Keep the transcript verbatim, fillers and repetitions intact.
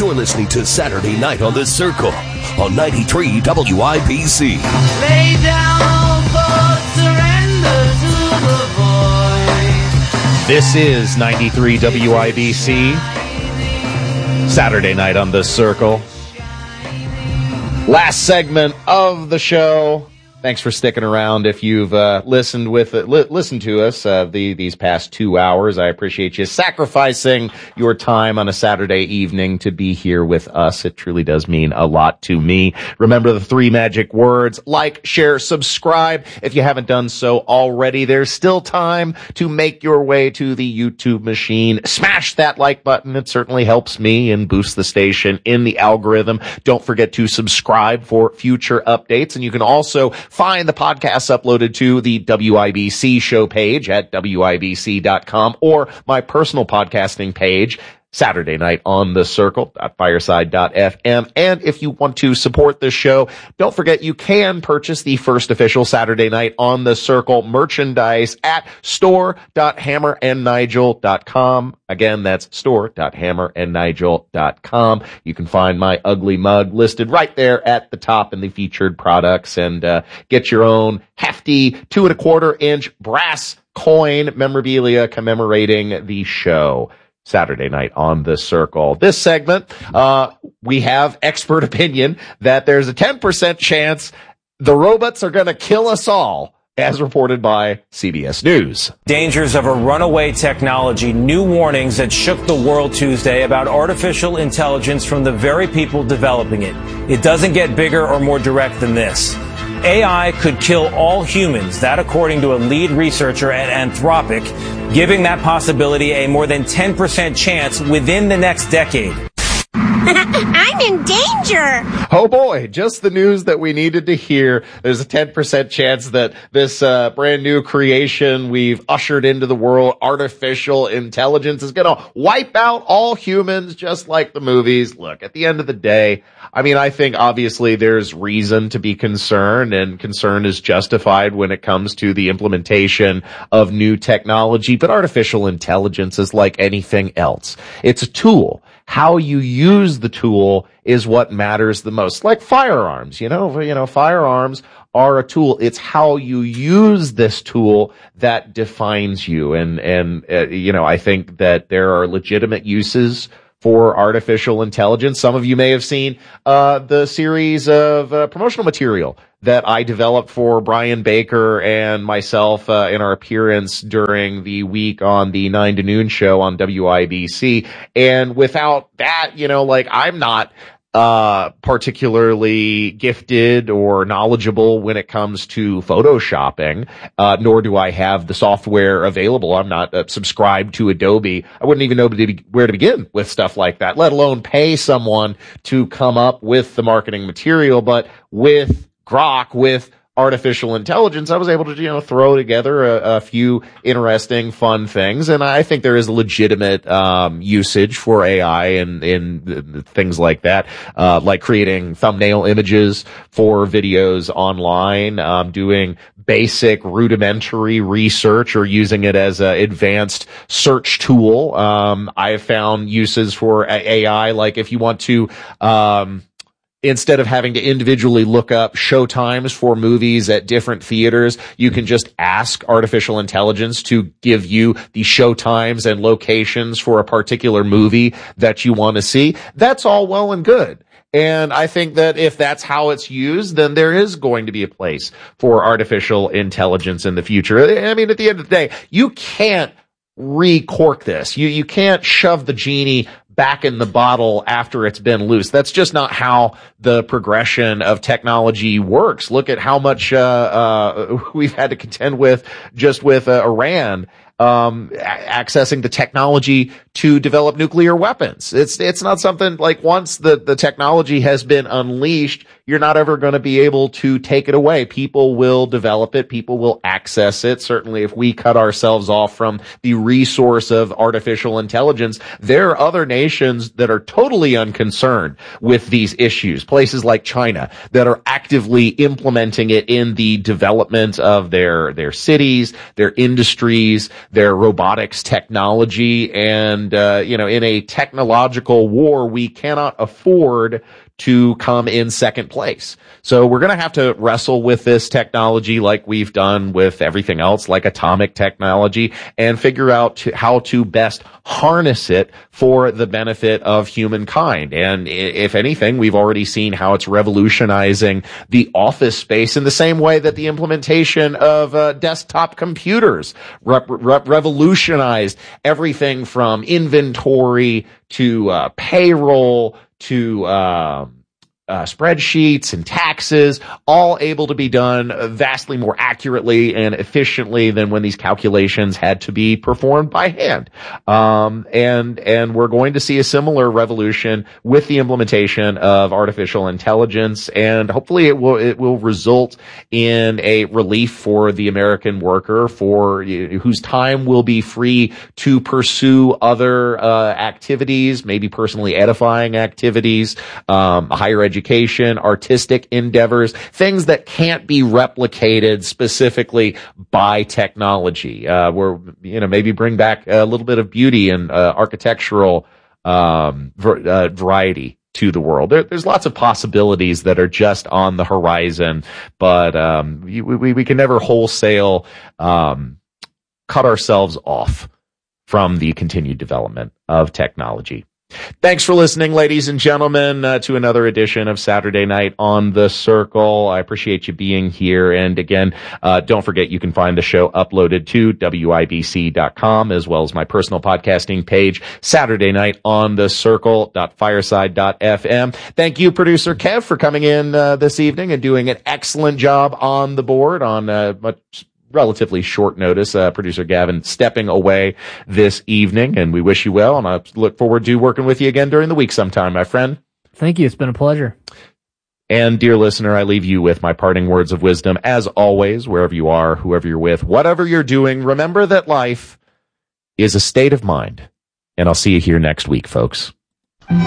You're listening to Saturday Night on the Circle on ninety-three W I B C. Lay down for surrender to the void. This is ninety-three W I B C. Saturday Night on the Circle. Last segment of the show. Thanks for sticking around. If you've uh, listened with uh, li- listened to us uh, the, these past two hours, I appreciate you sacrificing your time on a Saturday evening to be here with us. It truly does mean a lot to me. Remember the three magic words: like, share, subscribe. If you haven't done so already, there's still time to make your way to the YouTube machine. Smash that like button. It certainly helps me and boosts the station in the algorithm. Don't forget to subscribe for future updates, and you can also find the podcast uploaded to the W I B C show page at W I B C dot com or my personal podcasting page, Saturday Night on the Circle, fireside dot f m. And if you want to support this show, don't forget you can purchase the first official Saturday Night on the Circle merchandise at store dot hammer and nigel dot com. Again, that's store dot hammer and nigel dot com. You can find my ugly mug listed right there at the top in the featured products, and uh, get your own hefty two and a quarter inch brass coin memorabilia commemorating the show. Saturday Night on the Circle. This segment, uh, we have expert opinion that there's a ten percent chance the robots are going to kill us all, as reported by C B S News. Dangers of a runaway technology. New warnings that shook the world Tuesday about artificial intelligence from the very people developing it. It doesn't get bigger or more direct than this. A I could kill all humans, that according to a lead researcher at Anthropic, giving that possibility a more than ten percent chance within the next decade. I'm in danger. Oh boy, just the news that we needed to hear. There's a ten percent chance that this uh, brand new creation we've ushered into the world, artificial intelligence, is going to wipe out all humans just like the movies. Look, at the end of the day, I mean, I think obviously there's reason to be concerned, and concern is justified when it comes to the implementation of new technology. But artificial intelligence is like anything else. It's a tool. How you use the tool is what matters the most. Like firearms, you know, you know, firearms are a tool. It's how you use this tool that defines you. And, and, uh, you know, I think that there are legitimate uses for artificial intelligence. Some of you may have seen uh the series of uh, promotional material that I developed for Brian Baker and myself uh, in our appearance during the week on the nine to noon show on W I B C. And without that, you know, like, I'm not uh particularly gifted or knowledgeable when it comes to photoshopping, uh nor do I have the software available. I'm not uh, subscribed to Adobe. I wouldn't even know where to begin with stuff like that, let alone pay someone to come up with the marketing material. But with Grok, with artificial intelligence, I was able to, you know, throw together a, a few interesting, fun things. And I think there is legitimate um usage for A I and in, in things like that, uh like creating thumbnail images for videos online, um doing basic rudimentary research, or using it as an advanced search tool. Um I have found uses for A I, like if you want to um instead of having to individually look up showtimes for movies at different theaters, you can just ask artificial intelligence to give you the showtimes and locations for a particular movie that you want to see. That's all well and good. And I think that if that's how it's used, then there is going to be a place for artificial intelligence in the future. I mean, at the end of the day, you can't re-cork this. You, you can't shove the genie back in the bottle after it's been loose. That's just not how the progression of technology works. Look at how much uh, uh we've had to contend with just with uh, Iran um accessing the technology to develop nuclear weapons. It's it's not something like, once the the technology has been unleashed, you're not ever going to be able to take it away. People will develop it. People will access it. Certainly, if we cut ourselves off from the resource of artificial intelligence, there are other nations that are totally unconcerned with these issues. Places like China that are actively implementing it in the development of their, their cities, their industries, their robotics technology. And, uh, you know, in a technological war, we cannot afford to come in second place. So we're going to have to wrestle with this technology like we've done with everything else, like atomic technology, and figure out to, how to best harness it for the benefit of humankind. And if anything, we've already seen how it's revolutionizing the office space in the same way that the implementation of uh, desktop computers re- re- revolutionized everything from inventory to uh, payroll to um, uh, spreadsheets and taxes, all able to be done vastly more accurately and efficiently than when these calculations had to be performed by hand. Um, and and we're going to see a similar revolution with the implementation of artificial intelligence, and hopefully it will it will result in a relief for the American worker, for whose time will be free to pursue other uh, activities, maybe personally edifying activities, um, higher education. Education, artistic endeavors, things that can't be replicated specifically by technology. Uh, where, you know, maybe bring back a little bit of beauty and uh, architectural um, ver- uh, variety to the world. There, there's lots of possibilities that are just on the horizon, but um, we, we, we can never wholesale um, cut ourselves off from the continued development of technology. Thanks for listening, ladies and gentlemen, uh, to another edition of Saturday Night on the Circle. I appreciate you being here. And again, uh, don't forget you can find the show uploaded to W I B C dot com as well as my personal podcasting page, Saturday Night on the Circle dot fireside dot f m. Thank you, producer Kev, for coming in uh, this evening and doing an excellent job on the board on uh, much relatively short notice. Uh, producer Gavin stepping away this evening, and we wish you well, and I look forward to working with you again during the week sometime, my friend. Thank you. It's been a pleasure. And dear listener, I leave you with my parting words of wisdom. As always, wherever you are, whoever you're with, whatever you're doing, remember that life is a state of mind. And I'll see you here next week, folks.